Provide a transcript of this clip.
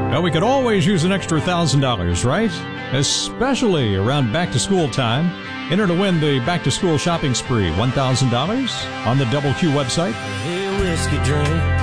Well, we could always use an extra $1,000, right? Especially around back-to-school time. Enter to win the back-to-school shopping spree, $1,000 on the Double Q website. Hey, whiskey drink.